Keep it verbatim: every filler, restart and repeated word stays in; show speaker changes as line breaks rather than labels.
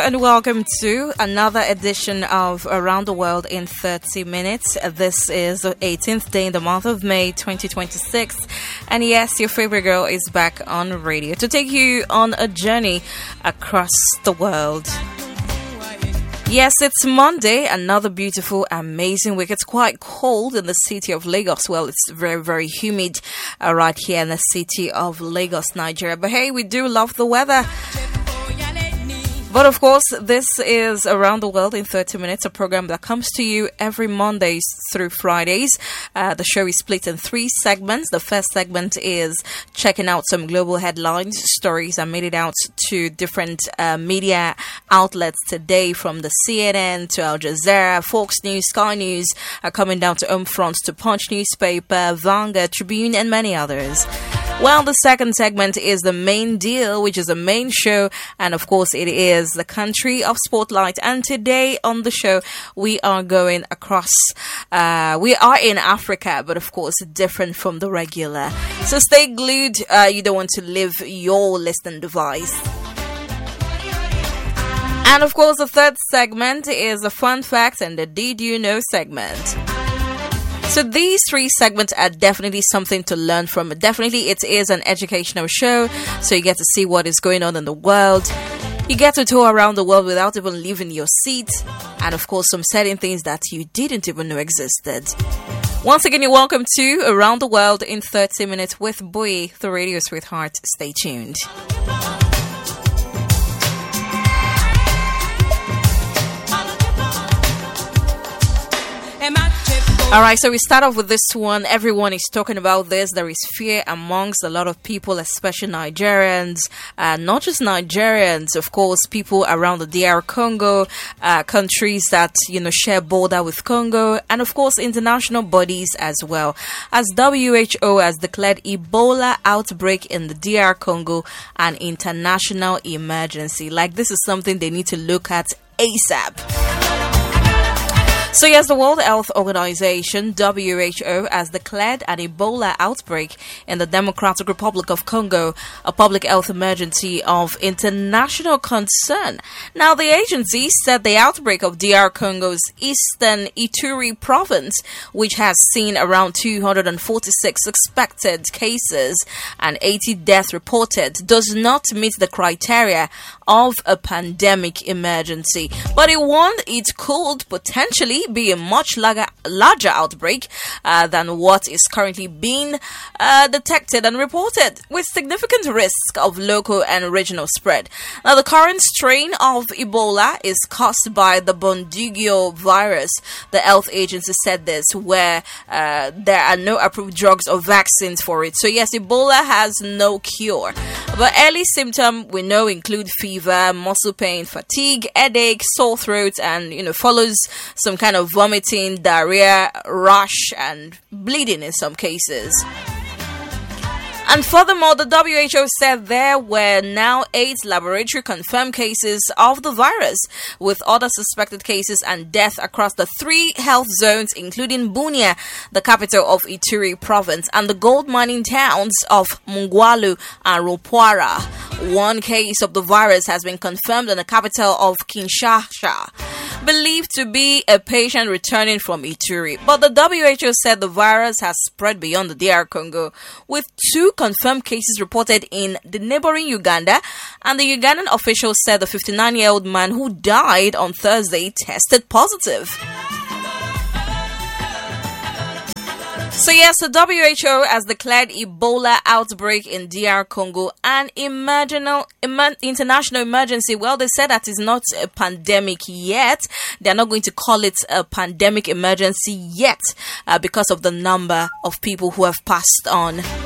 and welcome to another edition of Around the World in thirty minutes. This is the eighteenth day in the month of May twenty twenty-six. And yes, your favorite girl is back on radio to take you on a journey across the world. Yes, it's Monday, another beautiful, amazing week. It's quite cold in the city of Lagos. Well, it's very, very humid uh, right here in the city of Lagos, Nigeria. But hey, we do love the weather. But of course, this is Around the World in thirty minutes, a program that comes to you every Mondays through Fridays. Uh, the show is split in three segments. The first segment is checking out some global headlines, stories that made it out to different uh, media outlets today, from the C N N to Al Jazeera, Fox News, Sky News, uh, coming down to Home Front, to Punch newspaper, Vanguard, Tribune, and many others. Well, the second segment is the main deal, which is the main show, and of course it is the country of spotlight. And today on the show, we are going across, uh, we are in Africa, but of course different from the regular. So stay glued, uh, you don't want to leave your listening device. And of course the third segment is the fun facts and the Did You Know segment. So these three segments are definitely something to learn from. Definitely it is an educational show, so you get to see what is going on in the world. You get to tour around the world without even leaving your seat. And of course, some certain things that you didn't even know existed. Once again, you're welcome to Around the World in thirty minutes with Boy, the radio sweetheart. Stay tuned. All right, so we start off with this one. Everyone is talking about this. There is fear amongst a lot of people, especially Nigerians. Uh, not just Nigerians, of course, people around the D R Congo, uh, countries that, you know, share border with Congo, and of course, international bodies as well. As W H O has declared Ebola outbreak in the D R Congo an international emergency. Like, this is something they need to look at ASAP. So yes, the World Health Organization, W H O, has declared an Ebola outbreak in the Democratic Republic of Congo a public health emergency of international concern. Now, the agency said the outbreak of D R Congo's eastern Ituri province, which has seen around two hundred forty-six suspected cases and eighty deaths reported, does not meet the criteria of a pandemic emergency. But it warned it could potentially be a much larger, larger outbreak uh, than what is currently being uh, detected and reported, with significant risk of local and regional spread. Now, the current strain of Ebola is caused by the Bundibugyo virus. The health agency said this, where uh, there are no approved drugs or vaccines for it. So yes, Ebola has no cure. But early symptoms we know include fever, muscle pain, fatigue, headache, sore throat, and, you know, follows some kind of vomiting, diarrhea, rash, and bleeding in some cases. And furthermore, the W H O said there were now eight laboratory confirmed cases of the virus, with other suspected cases and death across the three health zones, including Bunia, the capital of Ituri province, and the gold mining towns of Mungwalu and Ropara. One case of the virus has been confirmed in the capital of Kinshasa, believed to be a patient returning from Ituri. But the W H O said the virus has spread beyond the D R Congo, with two confirmed cases reported in the neighboring Uganda, and the Ugandan officials said the fifty-nine-year-old man who died on Thursday tested positive. So yes, the W H O has declared Ebola outbreak in D R Congo an emergenal, emer, international emergency. Well, they said that is not a pandemic yet. They're not going to call it a pandemic emergency yet uh, because of the number of people who have passed on.